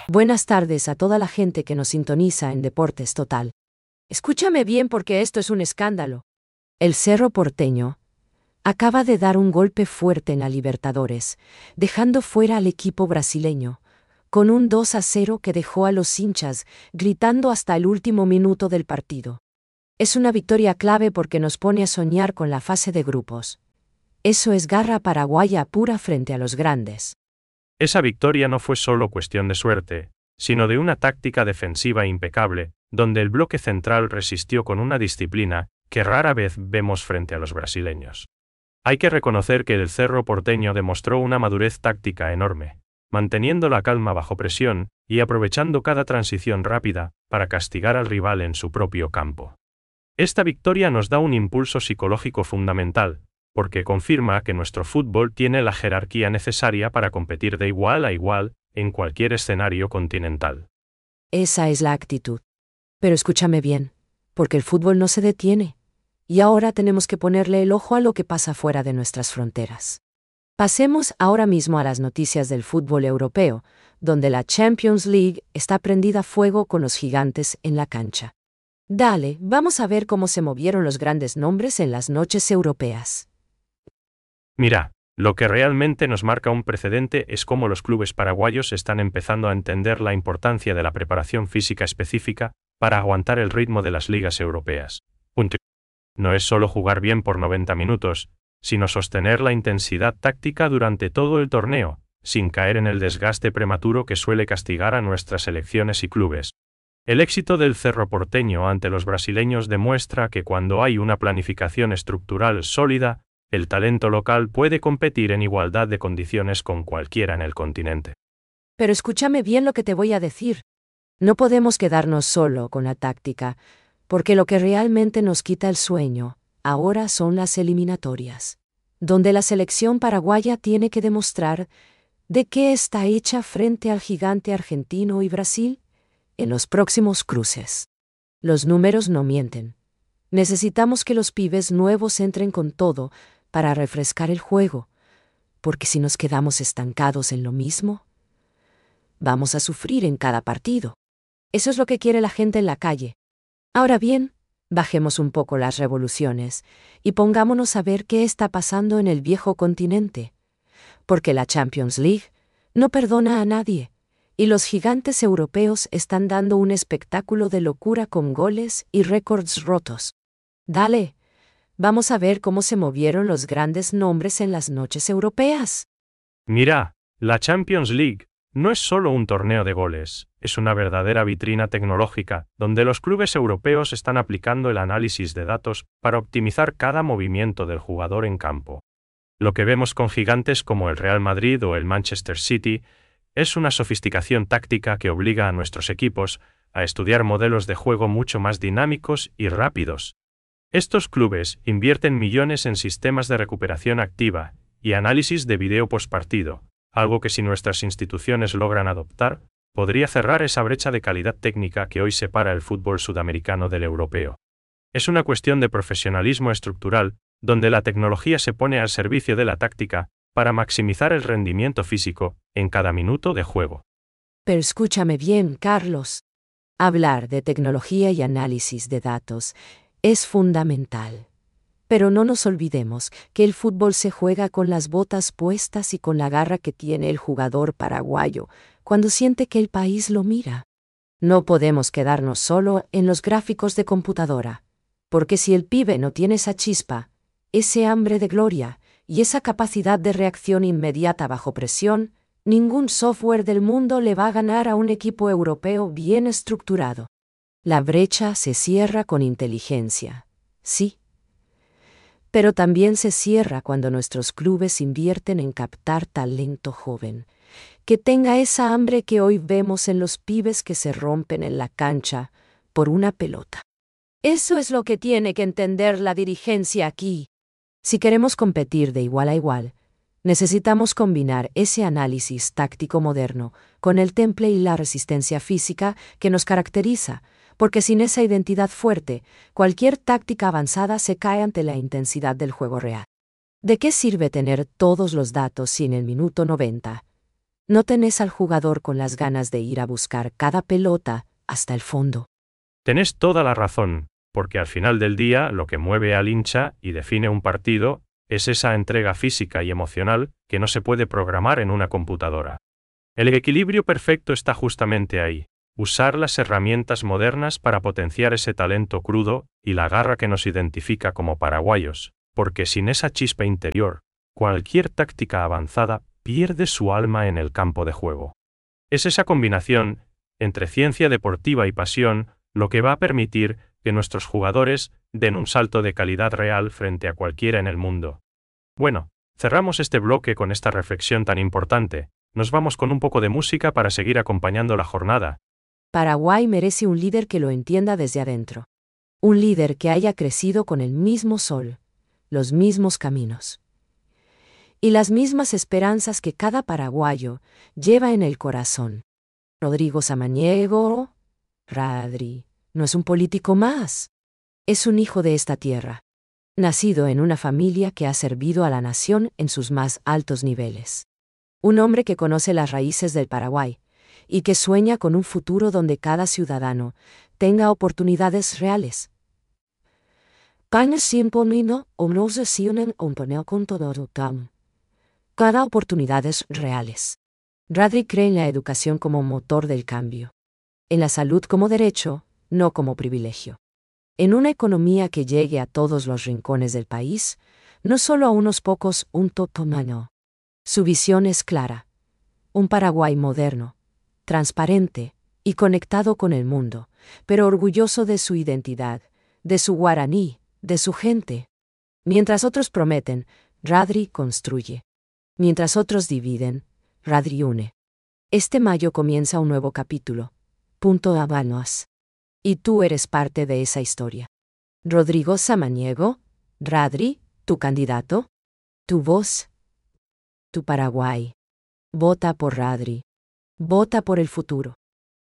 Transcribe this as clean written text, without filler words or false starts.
Buenas tardes a toda la gente que nos sintoniza en Deportes Total. Escúchame bien porque esto es un escándalo. El Cerro Porteño acaba de dar un golpe fuerte en la Libertadores, dejando fuera al equipo brasileño, con un 2-0 que dejó a los hinchas gritando hasta el último minuto del partido. Es una victoria clave porque nos pone a soñar con la fase de grupos. Eso es garra paraguaya pura frente a los grandes. Esa victoria no fue solo cuestión de suerte, sino de una táctica defensiva impecable, donde el bloque central resistió con una disciplina que rara vez vemos frente a los brasileños. Hay que reconocer que el Cerro Porteño demostró una madurez táctica enorme, manteniendo la calma bajo presión y aprovechando cada transición rápida para castigar al rival en su propio campo. Esta victoria nos da un impulso psicológico fundamental, porque confirma que nuestro fútbol tiene la jerarquía necesaria para competir de igual a igual en cualquier escenario continental. Esa es la actitud. Pero escúchame bien, porque el fútbol no se detiene. Y ahora tenemos que ponerle el ojo a lo que pasa fuera de nuestras fronteras. Pasemos ahora mismo a las noticias del fútbol europeo, donde la Champions League está prendida a fuego con los gigantes en la cancha. Dale, vamos a ver cómo se movieron los grandes nombres en las noches europeas. Mira, lo que realmente nos marca un precedente es cómo los clubes paraguayos están empezando a entender la importancia de la preparación física específica para aguantar el ritmo de las ligas europeas. No es solo jugar bien por 90 minutos, sino sostener la intensidad táctica durante todo el torneo, sin caer en el desgaste prematuro que suele castigar a nuestras selecciones y clubes. El éxito del Cerro Porteño ante los brasileños demuestra que cuando hay una planificación estructural sólida, el talento local puede competir en igualdad de condiciones con cualquiera en el continente. Pero escúchame bien lo que te voy a decir. No podemos quedarnos solo con la táctica, porque lo que realmente nos quita el sueño ahora son las eliminatorias, donde la selección paraguaya tiene que demostrar de qué está hecha frente al gigante argentino y Brasil en los próximos cruces. Los números no mienten. Necesitamos que los pibes nuevos entren con todo para refrescar el juego, porque si nos quedamos estancados en lo mismo, vamos a sufrir en cada partido. Eso es lo que quiere la gente en la calle. Ahora bien, bajemos un poco las revoluciones y pongámonos a ver qué está pasando en el viejo continente, porque la Champions League no perdona a nadie, y los gigantes europeos están dando un espectáculo de locura con goles y récords rotos. Dale, vamos a ver cómo se movieron los grandes nombres en las noches europeas. Mira, la Champions League no es solo un torneo de goles, es una verdadera vitrina tecnológica, donde los clubes europeos están aplicando el análisis de datos para optimizar cada movimiento del jugador en campo. Lo que vemos con gigantes como el Real Madrid o el Manchester City es una sofisticación táctica que obliga a nuestros equipos a estudiar modelos de juego mucho más dinámicos y rápidos. Estos clubes invierten millones en sistemas de recuperación activa y análisis de video postpartido, algo que si nuestras instituciones logran adoptar, podría cerrar esa brecha de calidad técnica que hoy separa el fútbol sudamericano del europeo. Es una cuestión de profesionalismo estructural, donde la tecnología se pone al servicio de la táctica para maximizar el rendimiento físico en cada minuto de juego. Pero escúchame bien, Carlos. Hablar de tecnología y análisis de datos es fundamental. Pero no nos olvidemos que el fútbol se juega con las botas puestas y con la garra que tiene el jugador paraguayo cuando siente que el país lo mira. No podemos quedarnos solo en los gráficos de computadora, porque si el pibe no tiene esa chispa, ese hambre de gloria y esa capacidad de reacción inmediata bajo presión, ningún software del mundo le va a ganar a un equipo europeo bien estructurado. La brecha se cierra con inteligencia, sí. Pero también se cierra cuando nuestros clubes invierten en captar talento joven, que tenga esa hambre que hoy vemos en los pibes que se rompen en la cancha por una pelota. Eso es lo que tiene que entender la dirigencia aquí. Si queremos competir de igual a igual, necesitamos combinar ese análisis táctico moderno con el temple y la resistencia física que nos caracteriza, porque sin esa identidad fuerte, cualquier táctica avanzada se cae ante la intensidad del juego real. ¿De qué sirve tener todos los datos si en el minuto 90 No tenés al jugador con las ganas de ir a buscar cada pelota hasta el fondo. Tenés toda la razón, porque al final del día lo que mueve al hincha y define un partido es esa entrega física y emocional que no se puede programar en una computadora. El equilibrio perfecto está justamente ahí, usar las herramientas modernas para potenciar ese talento crudo y la garra que nos identifica como paraguayos, porque sin esa chispa interior, cualquier táctica avanzada pierde su alma en el campo de juego. Es esa combinación entre ciencia deportiva y pasión lo que va a permitir que nuestros jugadores den un salto de calidad real frente a cualquiera en el mundo. Bueno, cerramos este bloque con esta reflexión tan importante. Nos vamos con un poco de música para seguir acompañando la jornada. Paraguay merece un líder que lo entienda desde adentro. Un líder que haya crecido con el mismo sol, los mismos caminos y las mismas esperanzas que cada paraguayo lleva en el corazón. Rodrigo Samaniego, Radri, no es un político más. Es un hijo de esta tierra, nacido en una familia que ha servido a la nación en sus más altos niveles. Un hombre que conoce las raíces del Paraguay y que sueña con un futuro donde cada ciudadano tenga oportunidades reales. Cada oportunidades reales. Radri cree en la educación como motor del cambio. En la salud como derecho, no como privilegio. En una economía que llegue a todos los rincones del país, no solo a unos pocos, un totomano. Su visión es clara. Un Paraguay moderno, transparente y conectado con el mundo, pero orgulloso de su identidad, de su guaraní, de su gente. Mientras otros prometen, Radri construye. Mientras otros dividen, Radri une. Este mayo comienza un nuevo capítulo. Punto Habanos. Y tú eres parte de esa historia. Rodrigo Samaniego, Radri, tu candidato, tu voz, tu Paraguay. Vota por Radri. Vota por el futuro.